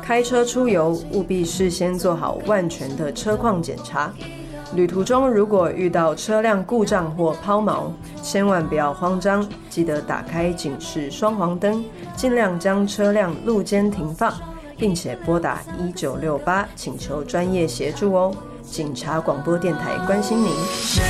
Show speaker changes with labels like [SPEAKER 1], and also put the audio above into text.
[SPEAKER 1] 开车出游务必事先做好万全的车况检查。旅途中如果遇到车辆故障或抛锚，千万不要慌张，记得打开警示双黄灯，尽量将车辆路肩停放，并且拨打1968请求专业协助哦。警察广播电台关心您。